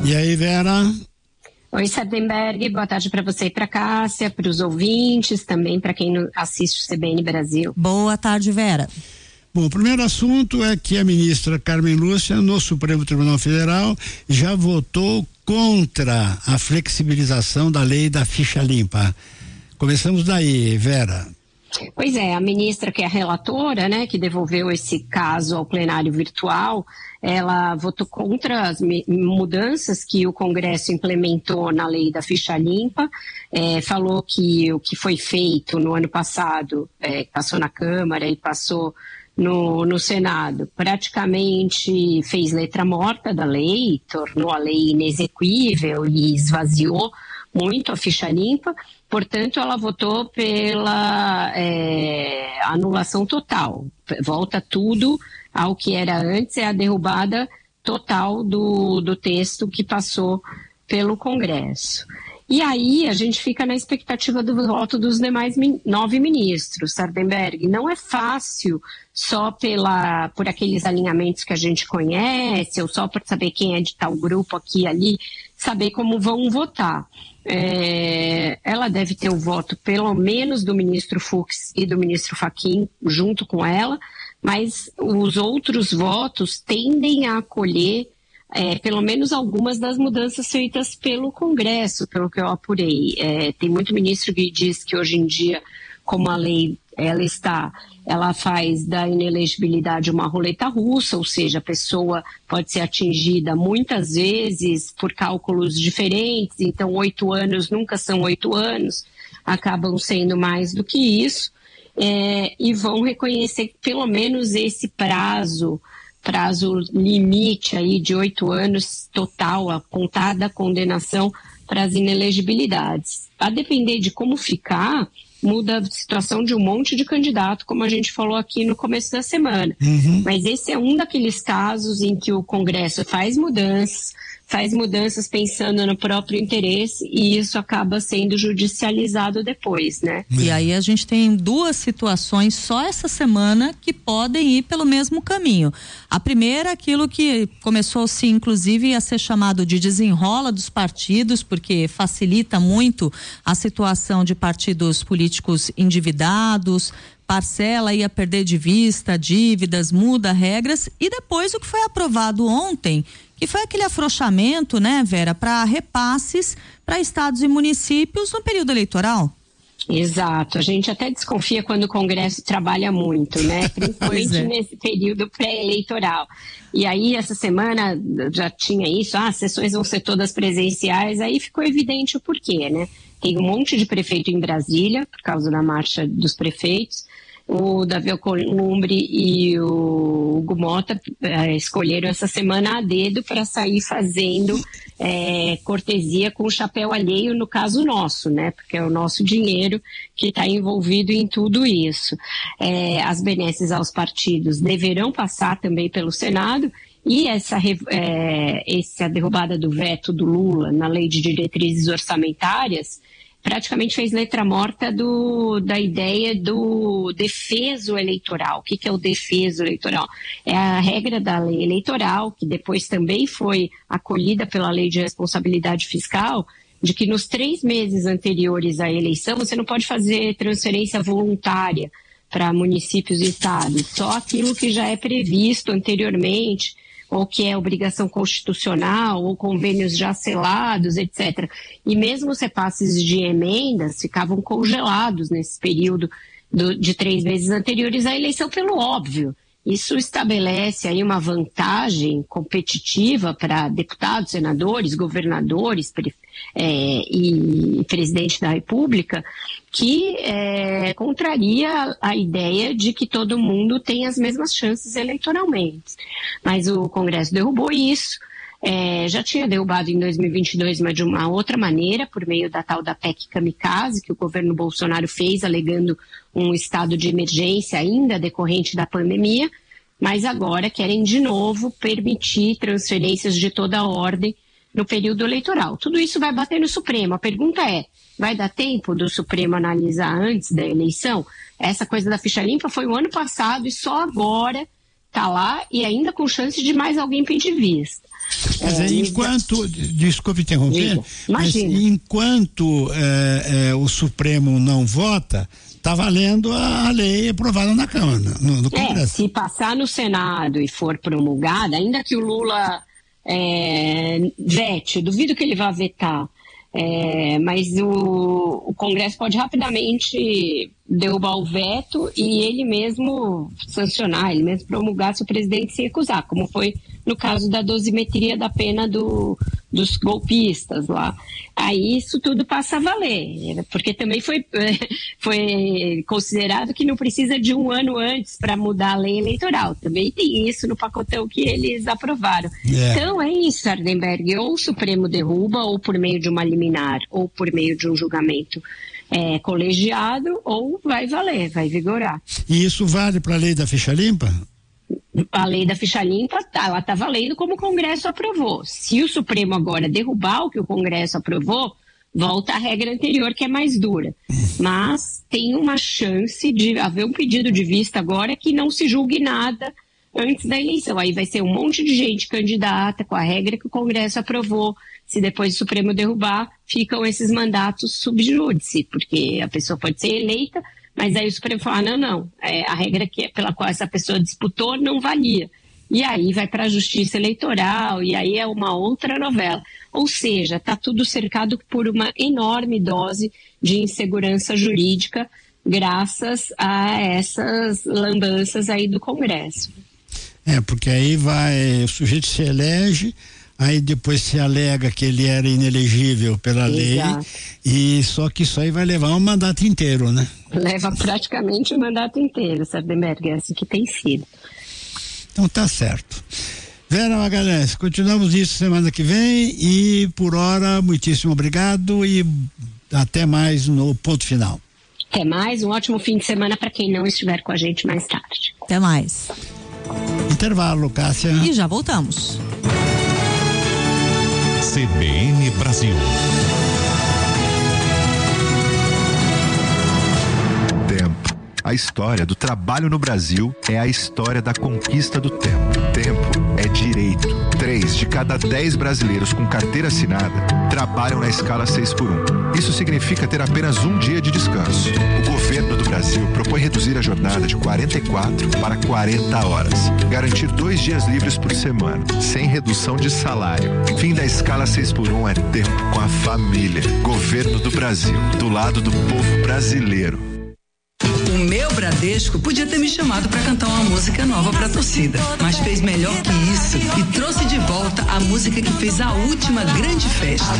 E aí, Vera? Oi, Sardenberg, boa tarde para você e para Cássia, para os ouvintes, também para quem assiste o CBN Brasil. Boa tarde, Vera. Bom, o primeiro assunto é que a ministra Carmen Lúcia, no Supremo Tribunal Federal, já votou contra a flexibilização da lei da ficha limpa. Começamos daí, Vera. Pois é, a ministra, que é a relatora, né, que devolveu esse caso ao plenário virtual, ela votou contra as mudanças que o Congresso implementou na lei da ficha limpa, falou que o que foi feito no ano passado, passou na Câmara e passou no Senado, praticamente fez letra morta da lei, tornou a lei inexequível e esvaziou muito a ficha limpa. Portanto, ela votou pela anulação total. Volta tudo ao que era antes, é a derrubada total do texto que passou pelo Congresso. E aí a gente fica na expectativa do voto dos demais 9 ministros, Sardenberg. Não é fácil só por aqueles alinhamentos que a gente conhece, ou só por saber quem é de tal grupo aqui e ali, saber como vão votar. Ela deve ter o voto pelo menos do ministro Fux e do ministro Fachin junto com ela, mas os outros votos tendem a acolher pelo menos algumas das mudanças feitas pelo Congresso, pelo que eu apurei. Tem muito ministro que diz que hoje em dia, como a lei ela faz da inelegibilidade uma roleta russa, ou seja, a pessoa pode ser atingida muitas vezes por cálculos diferentes, então 8 anos nunca são 8 anos, acabam sendo mais do que isso, e vão reconhecer pelo menos esse prazo limite aí de 8 anos total, apontada a condenação para as inelegibilidades. A depender de como ficar, muda a situação de um monte de candidato, como a gente falou aqui no começo da semana. Uhum. Mas esse é um daqueles casos em que o Congresso faz mudanças pensando no próprio interesse, e isso acaba sendo judicializado depois, né? E aí a gente tem 2 situações só essa semana que podem ir pelo mesmo caminho. A primeira, aquilo que começou-se inclusive a ser chamado de desenrola dos partidos, porque facilita muito a situação de partidos políticos endividados, parcela ia perder de vista dívidas, muda regras, e depois o que foi aprovado ontem, que foi aquele afrouxamento, né, Vera, para repasses para estados e municípios no período eleitoral. Exato, a gente até desconfia quando o Congresso trabalha muito, né, principalmente nesse período pré-eleitoral. E aí essa semana já tinha isso, as sessões vão ser todas presenciais, aí ficou evidente o porquê, né? Tem um monte de prefeito em Brasília, por causa da marcha dos prefeitos. O Davi Alcolumbre e o Hugo Mota escolheram essa semana a dedo para sair fazendo cortesia com o chapéu alheio, no caso nosso, né? Porque é o nosso dinheiro que está envolvido em tudo isso. As benesses aos partidos deverão passar também pelo Senado, e essa derrubada do veto do Lula na lei de diretrizes orçamentárias praticamente fez letra morta da ideia do defeso eleitoral. O que é o defeso eleitoral? É a regra da lei eleitoral, que depois também foi acolhida pela lei de responsabilidade fiscal, de que nos 3 meses anteriores à eleição você não pode fazer transferência voluntária para municípios e estados, só aquilo que já é previsto anteriormente, ou que é obrigação constitucional, ou convênios já selados, etc. E mesmo os repasses de emendas ficavam congelados nesse período de 3 meses anteriores à eleição, pelo óbvio. Isso estabelece aí uma vantagem competitiva para deputados, senadores, governadores e presidente da República, que contraria a ideia de que todo mundo tem as mesmas chances eleitoralmente. Mas o Congresso derrubou isso. Já tinha derrubado em 2022, mas de uma outra maneira, por meio da tal da PEC Kamikaze, que o governo Bolsonaro fez, alegando um estado de emergência ainda decorrente da pandemia, mas agora querem de novo permitir transferências de toda a ordem no período eleitoral. Tudo isso vai bater no Supremo. A pergunta é, vai dar tempo do Supremo analisar antes da eleição? Essa coisa da ficha limpa foi o ano passado e só agora tá lá e ainda com chance de mais alguém pedir vista. Quer dizer, enquanto, desculpe interromper, mas enquanto o Supremo não vota, está valendo a lei aprovada na Câmara, no Congresso. Se passar no Senado e for promulgada, ainda que o Lula vete, duvido que ele vá vetar, mas o Congresso pode rapidamente derrubar o veto e ele mesmo sancionar, ele mesmo promulgar se o presidente se recusar, como foi no caso da dosimetria da pena dos golpistas lá. Aí isso tudo passa a valer, porque também foi considerado que não precisa de um ano antes para mudar a lei eleitoral. Também tem isso no pacotão que eles aprovaram. Então é isso, Sardenberg, ou o Supremo derruba, ou por meio de uma liminar, ou por meio de um julgamento colegiado, ou vai valer, vai vigorar. E isso vale para a lei da ficha limpa? A lei da ficha limpa, ela está valendo como o Congresso aprovou. Se o Supremo agora derrubar o que o Congresso aprovou, volta à regra anterior, que é mais dura. Mas tem uma chance de haver um pedido de vista agora que não se julgue nada antes da eleição. Aí vai ser um monte de gente candidata com a regra que o Congresso aprovou. Se depois o Supremo derrubar, ficam esses mandatos sub judice, porque a pessoa pode ser eleita, mas aí o Supremo fala, não, a regra pela qual essa pessoa disputou não valia. E aí vai para a Justiça Eleitoral, e aí é uma outra novela. Ou seja, está tudo cercado por uma enorme dose de insegurança jurídica, graças a essas lambanças aí do Congresso. Porque aí o sujeito se elege, aí depois se alega que ele era inelegível pela lei, e só que isso aí vai levar um mandato inteiro, né? Leva praticamente o mandato inteiro, Sardenberg, é assim que tem sido. Então tá certo. Vera Magalhães, continuamos isso semana que vem e por hora, muitíssimo obrigado e até mais no ponto final. Até mais, um ótimo fim de semana para quem não estiver com a gente mais tarde. Até mais. Intervalo, Cássia. E já voltamos. CBN Brasil. Tempo. A história do trabalho no Brasil é a história da conquista do tempo. Tempo é direito. 3 de cada 10 brasileiros com carteira assinada trabalham na escala 6x1. Isso significa ter apenas um dia de descanso. O governo do Brasil propõe reduzir a jornada de 44 para 40 horas. Garantir 2 dias livres por semana, sem redução de salário. Fim da escala 6x1 é tempo com a família. Governo do Brasil, do lado do povo brasileiro. O meu Bradesco podia ter me chamado para cantar uma música nova para a torcida, mas fez melhor que isso e trouxe de volta a música que fez a última grande festa.